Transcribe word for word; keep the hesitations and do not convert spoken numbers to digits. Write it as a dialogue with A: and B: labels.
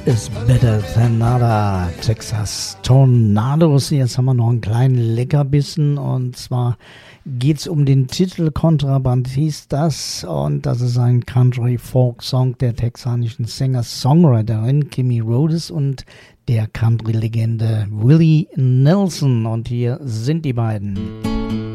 A: Is better than nada. Texas Tornados. Jetzt haben wir noch einen kleinen Leckerbissen und zwar geht's um den Titel Kontrabandistas und das ist ein Country-Folk-Song der texanischen Singer-Songwriterin Kimmy Rhodes und der Country-Legende Willie Nelson und hier sind die beiden.